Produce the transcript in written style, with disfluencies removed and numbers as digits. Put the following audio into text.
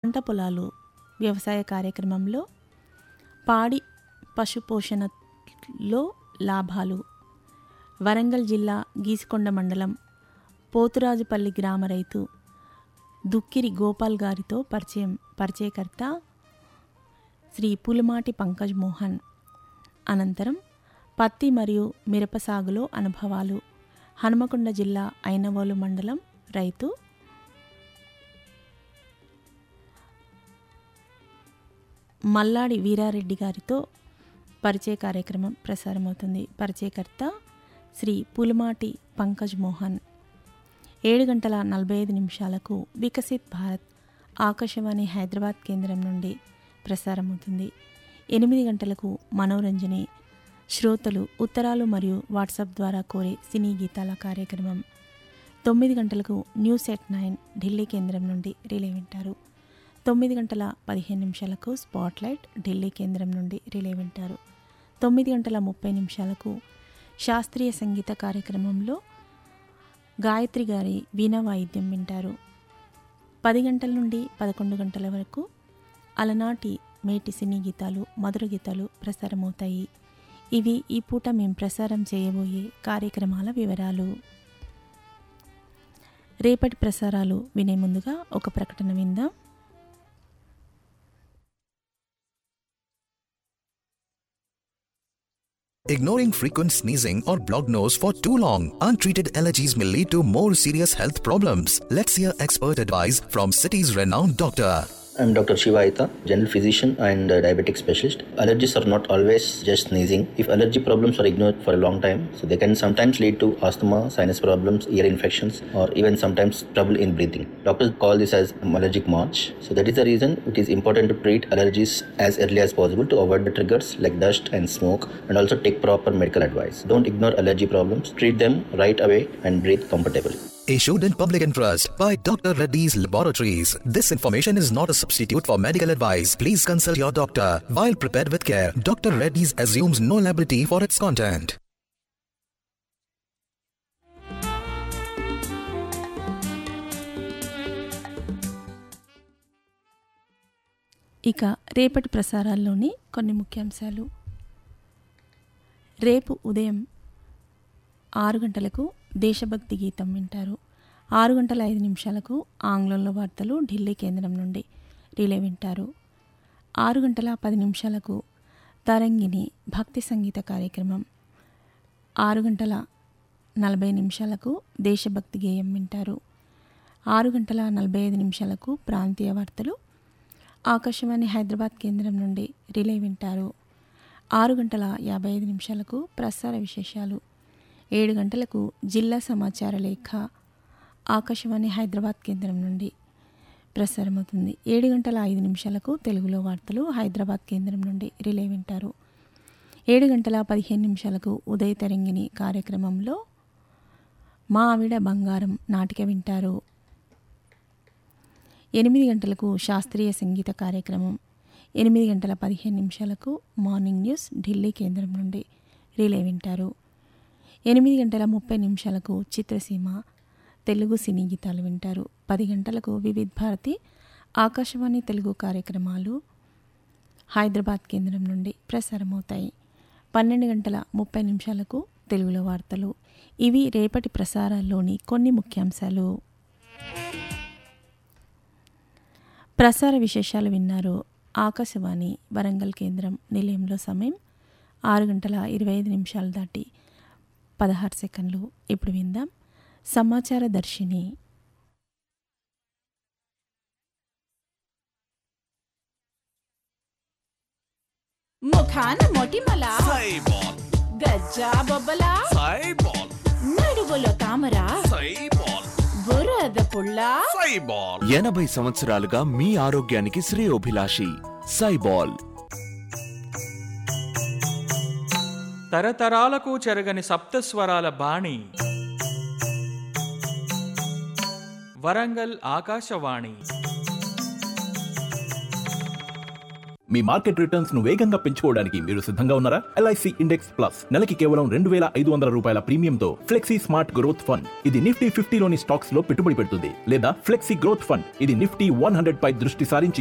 పంట పొలాలు వ్యవసాయ కార్యక్రమంలో పాడి పశుపోషణలో లాభాలు వరంగల్ జిల్లా గీసికొండ మండలం పోతురాజుపల్లి గ్రామ రైతు దుక్కిరి గోపాల్ గారితో పరిచయకర్త శ్రీ పులిమాటి పంకజ్ మోహన్. అనంతరం పత్తి మరియు మిరప సాగులో అనుభవాలు హనుమకొండ జిల్లా ఐనవోలు మండలం రైతు మల్లాడి వీరారెడ్డి గారితో పరిచయ కార్యక్రమం ప్రసారమవుతుంది. పరిచయకర్త శ్రీ పులిమాటి పంకజ్ మోహన్. 7:45 వికసిత్ భారత్ ఆకాశవాణి హైదరాబాద్ కేంద్రం నుండి ప్రసారమవుతుంది. 8 గంటలకు మనోరంజని శ్రోతలు ఉత్తరాలు మరియు వాట్సాప్ ద్వారా కోరే సినీ గీతాల కార్యక్రమం. 9 గంటలకు న్యూస్ ఎట్ 9 ఢిల్లీ కేంద్రం నుండి రిలే వింటారు. 9:15 స్పాట్లైట్ ఢిల్లీ కేంద్రం నుండి రిలే వింటారు. 9:30 శాస్త్రీయ సంగీత కార్యక్రమంలో గాయత్రి గారి వీణా వాయిద్యం వింటారు. 10 గంటల నుండి 11 గంటల వరకు అలనాటి మేటి సినీ గీతాలు మధుర గీతాలు ప్రసారమవుతాయి. ఇవి ఈ పూట మేము ప్రసారం చేయబోయే కార్యక్రమాల వివరాలు. రేపటి ప్రసారాలు వినే ముందుగా ఒక ప్రకటన విందాం. Ignoring frequent sneezing or blocked nose for too long, untreated allergies may lead to more serious health problems. Let's hear expert advice from city's renowned doctor. I'm Dr. Shiva Aita, general physician and diabetic specialist. Allergies are not always just sneezing. If allergy problems are ignored for a long time, so they can sometimes lead to asthma, sinus problems, ear infections, or even sometimes trouble in breathing. Doctors call this as allergic march. So that is the reason it is important to treat allergies as early as possible to avoid the triggers like dust and smoke, and also take proper medical advice. Don't ignore allergy problems. Treat them right away and breathe comfortably. Issued in public interest by Dr. Reddy's Laboratories. This information is not a substitute for medical advice. Please consult your doctor. While prepared with care, Dr. Reddy's assumes no liability for its content. ఇక రేపటి ప్రసారాల్లోని కొన్ని ముఖ్యాంశాలు. రేపు ఉదయం 6 గంటలకు దేశభక్తి గీతం వింటారు. 6:05 ఆంగ్లంలో వార్తలు ఢిల్లీ కేంద్రం నుండి రిలే వింటారు. 6:10 తరంగిణి భక్తి సంగీత కార్యక్రమం. 6:40 దేశభక్తి గేయం వింటారు. 6:45 ప్రాంతీయ వార్తలు ఆకాశవాణి హైదరాబాద్ కేంద్రం నుండి రిలే వింటారు. 6:55 ప్రసార విశేషాలు. 7 గంటలకు జిల్లా సమాచార లేఖ ఆకాశవాణి హైదరాబాద్ కేంద్రం నుండి ప్రసారమవుతుంది. 7:05 తెలుగులో వార్తలు హైదరాబాద్ కేంద్రం నుండి రిలే వింటారు. 7:15 ఉదయ తరంగిణి కార్యక్రమంలో మా ఆవిడ బంగారం నాటిక వింటారు. 8 గంటలకు శాస్త్రీయ సంగీత కార్యక్రమం. 8:15 మార్నింగ్ న్యూస్ ఢిల్లీ కేంద్రం నుండి రిలే వింటారు. 8:30 చిత్రసీమ తెలుగు సినీ గీతాలు వింటారు. 10 గంటలకు వివిధ్ భారతి ఆకాశవాణి తెలుగు కార్యక్రమాలు హైదరాబాద్ కేంద్రం నుండి ప్రసారమవుతాయి. 12:30 తెలుగులో వార్తలు. ఇవి రేపటి ప్రసారాల్లోని కొన్ని ముఖ్యాంశాలు. ప్రసార విశేషాలు విన్నారు. ఆకాశవాణి వరంగల్ కేంద్రం నిలయంలో సమయం 6:25 దాటి 16 సెకండ్లు. ఇప్పుడు విందాం సమాచార దర్శిని. ముఖాన మొటిమల సైబాల్, గజ్జా బొబ్బల సైబాల్, నడువులో తామర సైబాల్, బురద పుల్ల సైబాల్. 80 సంవత్సరాలుగా మీ ఆరోగ్యానికి శ్రేయోభిలాషి సైబాల్. తరతరాలకు చెరగని సప్తస్వరాల బాణి వరంగల్ ఆకాశవాణి. మీ మార్కెట్ రిటర్న్స్ ను వేగంగా పెంచుకోవడానికి మీరు సిద్ధంగా ఉన్నారా? LIC ఇండెక్స్ ప్లస్ నెలకి కేవలం $2,500 ప్రీమియంతో ఫ్లెక్సీ స్మార్ట్ గ్రోత్ ఫండ్. ఇది నిఫ్టీ 50లోని స్టాక్స్ లో పెట్టుబడి పెడుతుంది. లేదా ఫ్లెక్సీ గ్రోత్ ఫండ్. ఇది నిఫ్టీ 100 పై దృష్టి సారించి